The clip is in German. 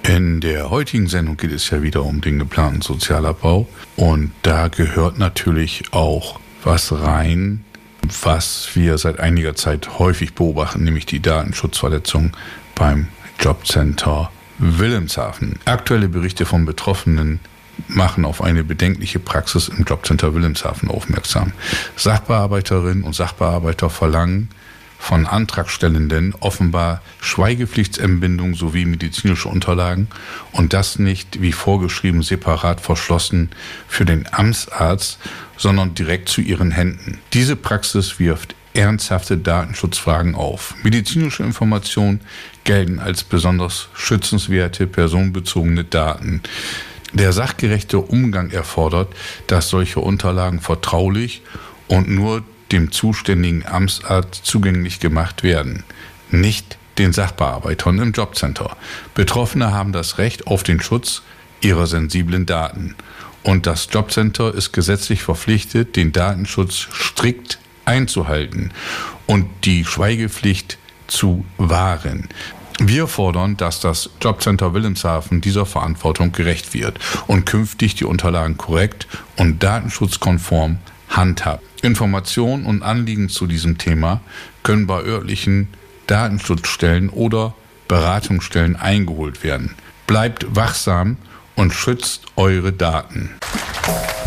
In der heutigen Sendung geht es ja wieder um den geplanten Sozialabbau und da gehört natürlich auch was rein, was wir seit einiger Zeit häufig beobachten, nämlich die Datenschutzverletzung beim Jobcenter Wilhelmshaven. Aktuelle Berichte von Betroffenen machen auf eine bedenkliche Praxis im Jobcenter Wilhelmshaven aufmerksam. Sachbearbeiterinnen und Sachbearbeiter verlangen von Antragstellenden offenbar Schweigepflichtsentbindung sowie medizinische Unterlagen und das nicht wie vorgeschrieben separat verschlossen für den Amtsarzt, sondern direkt zu ihren Händen. Diese Praxis wirft ernsthafte Datenschutzfragen auf. Medizinische Informationen gelten als besonders schützenswerte personenbezogene Daten. Der sachgerechte Umgang erfordert, dass solche Unterlagen vertraulich und nur dem zuständigen Amtsarzt zugänglich gemacht werden, nicht den Sachbearbeitern im Jobcenter. Betroffene haben das Recht auf den Schutz ihrer sensiblen Daten. Und das Jobcenter ist gesetzlich verpflichtet, den Datenschutz strikt einzuhalten und die Schweigepflicht zu wahren. Wir fordern, dass das Jobcenter Wilhelmshaven dieser Verantwortung gerecht wird und künftig die Unterlagen korrekt und datenschutzkonform handhabt. Informationen und Anliegen zu diesem Thema können bei örtlichen Datenschutzstellen oder Beratungsstellen eingeholt werden. Bleibt wachsam und schützt eure Daten.